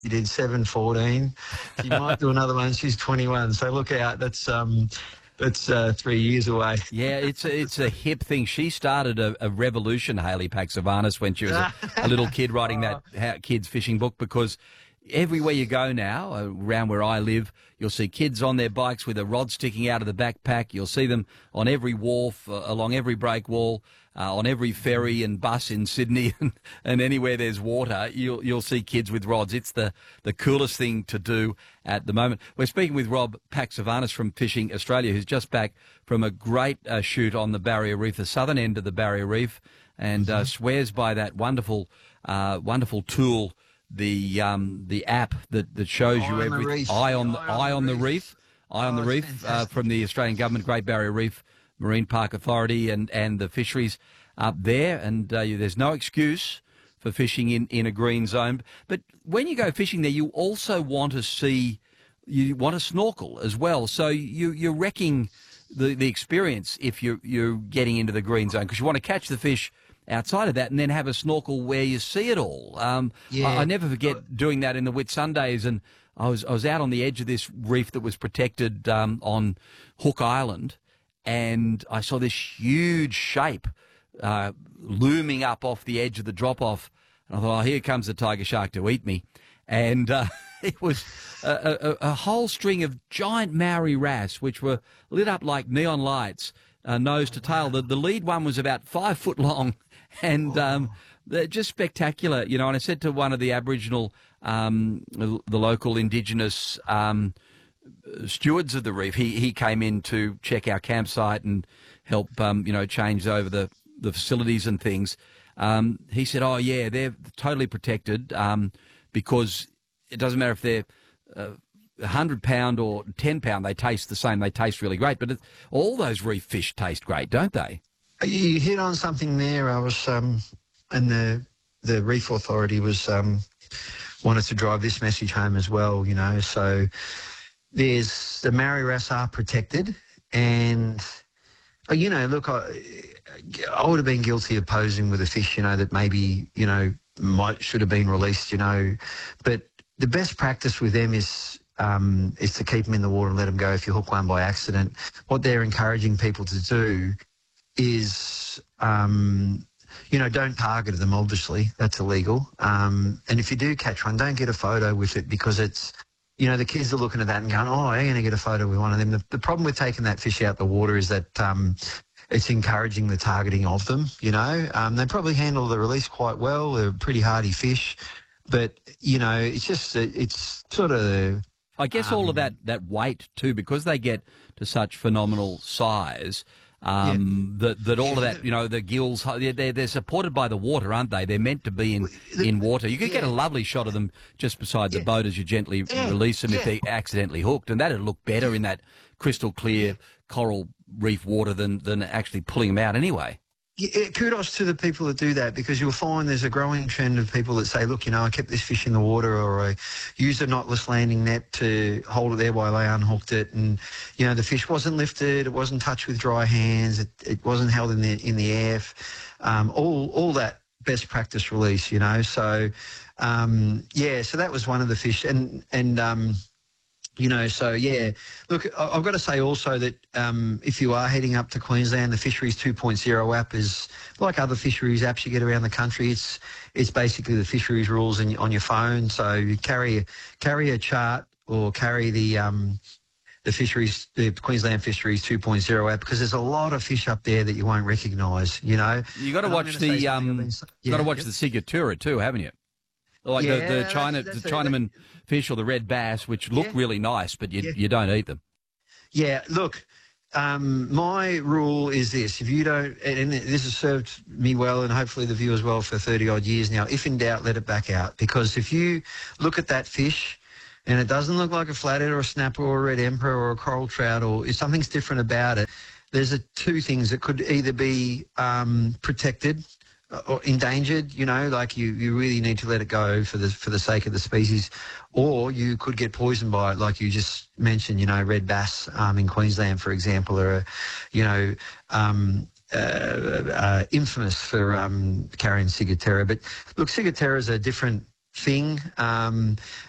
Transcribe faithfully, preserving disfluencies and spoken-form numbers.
You did seven fourteen. You might do another one. She's twenty-one. So look out. That's um, that's uh, three years away. Yeah, it's a, it's a hip thing. She started a, a revolution, Hayley Paxivanis, when she was a, a little kid writing that how, kids fishing book, because everywhere you go now, around where I live, you'll see kids on their bikes with a rod sticking out of the backpack. You'll see them on every wharf, uh, along every break wall, uh, on every ferry and bus in Sydney, and, and anywhere there's water, you'll you'll see kids with rods. It's the, the coolest thing to do at the moment. We're speaking with Rob Paxivanis from Fishing Australia, who's just back from a great uh, shoot on the Barrier Reef, the southern end of the Barrier Reef, and uh, swears by that wonderful, uh, wonderful tool, the um the app that, that shows Eye you on the everything. Reef. Eye on the Eye on Eye the on the Reef. Reef. Eye on Oh, the it's Reef uh, fantastic. from the Australian Government, Great Barrier Reef Marine Park Authority, and, and the fisheries up there. And uh, you, there's no excuse for fishing in, in a green zone. But when you go fishing there, you also want to see, you want to snorkel as well. So you, you're wrecking the, the experience if you're, you're getting into the green zone, because you want to catch the fish outside of that and then have a snorkel where you see it all. Um, Yeah. I, I never forget doing that in the Whitsundays, and I was I was out on the edge of this reef that was protected um, on Hook Island, and I saw this huge shape uh, looming up off the edge of the drop-off, and I thought, oh, here comes the tiger shark to eat me. And uh, it was a, a, a whole string of giant Maori wrasse, which were lit up like neon lights, uh, nose to tail. The, the lead one was about five foot long, and um, they're just spectacular, you know. And I said to one of the Aboriginal, um, the local Indigenous um, stewards of the reef, he he came in to check our campsite and help, um, you know, change over the, the facilities and things. Um, he said, oh, yeah, they're totally protected um, because it doesn't matter if they're uh, one hundred pound or ten pound, they taste the same. They taste really great. But it, all those reef fish taste great, don't they? You hit on something there. I was, um, and the the Reef Authority was um, wanted to drive this message home as well. You know, so there's the Maori wrasse are protected, and uh, you know, look, I, I would have been guilty of posing with a fish, you know, that maybe you know might should have been released, you know, but the best practice with them is. Um, is to keep them in the water and let them go if you hook one by accident. What they're encouraging people to do is, um, you know, don't target them, obviously. That's illegal. Um, and if you do catch one, don't get a photo with it, because it's, you know, the kids are looking at that and going, oh, I'm going to get a photo with one of them. The, the problem with taking that fish out the water is that um, it's encouraging the targeting of them, you know. Um, they probably handle the release quite well. They're pretty hardy fish. But, you know, it's just, it's sort of... I guess all of that, that weight too, because they get to such phenomenal size, um, yeah. that, that all of that, you know, the gills, they're, they're supported by the water, aren't they? They're meant to be in, in water. You could yeah. get a lovely shot of them just beside the yeah. boat as you gently yeah. release them yeah. if they're accidentally hooked. And that'd look better in that crystal clear coral reef water than, than actually pulling them out anyway. Yeah, kudos to the people that do that, because you'll find there's a growing trend of people that say, look, you know, I kept this fish in the water, or I used a knotless landing net to hold it there while I unhooked it, and, you know, the fish wasn't lifted, it wasn't touched with dry hands, it, it wasn't held in the in the air, um, all, all that best practice release, you know. So, um, yeah, so that was one of the fish. And, and um, you know, so, yeah. Look, I've got to say also that um, if you are heading up to Queensland, the Fisheries two point oh app is like other fisheries apps you get around the country. It's it's basically the fisheries rules in, on your phone. So you carry, carry a chart or carry the um, the fisheries, the Queensland Fisheries two point oh app, because there's a lot of fish up there that you won't recognise, you know. You got to watch the um, been, yeah, got to watch yep. the Cigatura too, haven't you? Like yeah, the, the China, that's, that's the Chinaman a, fish or the red bass, which look yeah. really nice, but you yeah. you don't eat them. Yeah, look, um, my rule is this: if you don't, and this has served me well, and hopefully the viewers well for thirty odd years now. If in doubt, let it back out, because if you look at that fish and it doesn't look like a flathead or a snapper or a red emperor or a coral trout, or if something's different about it, there's a, two things that could either be um, protected or endangered, you know, like you, you really need to let it go for the for the sake of the species, or you could get poisoned by it, like you just mentioned, you know, red bass um, in Queensland, for example, are, you know, um, uh, uh, infamous for um, carrying ciguatera. But look, ciguatera is a different thing. Um,